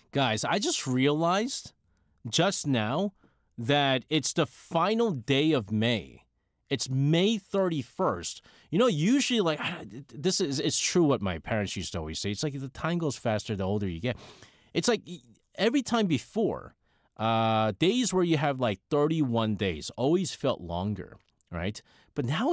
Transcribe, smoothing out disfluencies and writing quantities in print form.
Guys, I just realized just now that it's the final day of May. It's May 31st. Usually, like, it's true what my parents used to always say. It's like the time goes faster the older you get. It's like every time before, days where you have like 31 days always felt longer, right? But now